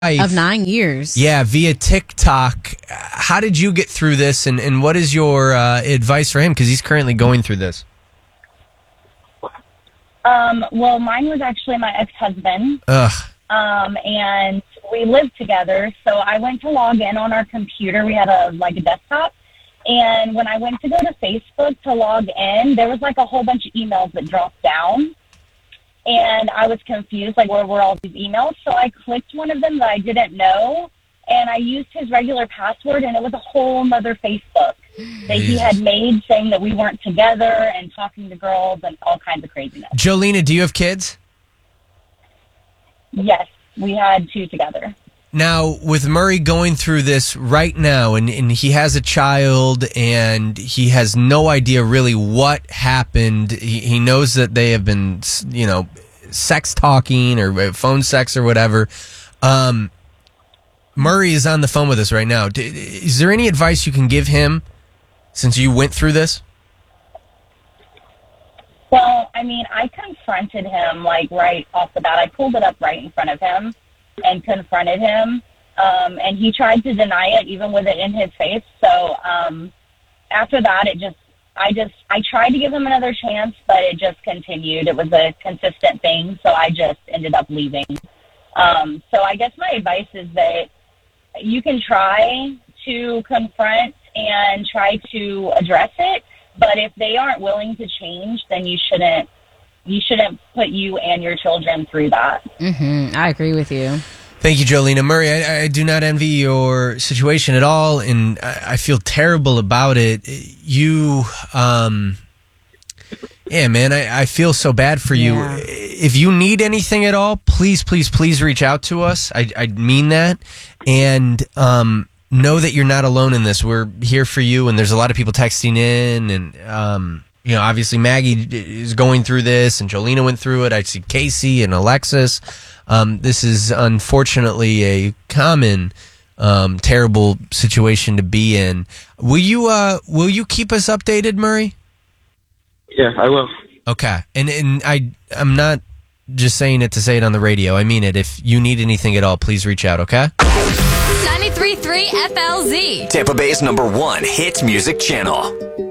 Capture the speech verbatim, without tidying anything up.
of nine years. Yeah, via TikTok. How did you get through this, and, and what is your uh, advice for him? Because he's currently going through this. Um, well, mine was actually my ex-husband. Ugh. Um, and we lived together, so I went to log in on our computer. We had a like a desktop, and when I went to go to Facebook to log in, there was like a whole bunch of emails that dropped down, and I was confused, like where were all these emails? So I clicked one of them that I didn't know, and I used his regular password, and it was a whole nother Facebook that he had made saying that we weren't together and talking to girls and all kinds of craziness. Jolena, do you have kids? Yes, we had two together. Now, with Murray going through this right now, and, and he has a child, and he has no idea really what happened. He, he knows that they have been, you know, sex talking or phone sex or whatever. Um, Murray is on the phone with us right now. Is there any advice you can give him since you went through this? Well, I mean, I confronted him, like, right off the bat. I pulled it up right in front of him and confronted him, um, and he tried to deny it, even with it in his face. So um, after that, it just, I just, I tried to give him another chance, but it just continued. It was a consistent thing, so I just ended up leaving. Um, so I guess my advice is that you can try to confront and try to address it, but if they aren't willing to change, then you shouldn't you shouldn't put you and your children through that. Mm-hmm. I agree with you. Thank you, Jolena. Murray, I, I do not envy your situation at all, and I, I feel terrible about it. You, um, yeah, man, I, I feel so bad for you. Yeah. If you need anything at all, please, please, please reach out to us. I, I mean that. And, um, know that you're not alone in this. We're here for you, and there's a lot of people texting in, and um, you know, obviously Maggie is going through this, and Jolena went through it. I see Casey and Alexis. Um, this is unfortunately a common, um, terrible situation to be in. Will you uh, will you keep us updated, Murray? Yeah, I will. Okay, and and I I'm not just saying it to say it on the radio. I mean it. If you need anything at all, please reach out. Okay. ninety-three point three F L Z. Tampa Bay's number one hit music channel.